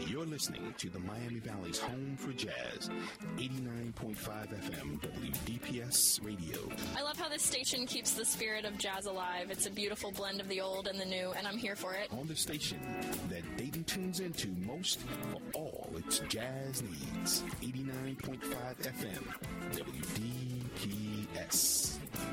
You're listening to the Miami Valley's home for jazz, 89.5 FM WDPS Radio. I love how this station keeps the spirit of jazz alive. It's a beautiful blend of the old and the new, and I'm here for it. On the station that Dayton tunes into most for all its jazz needs, 89.5 FM WDPS.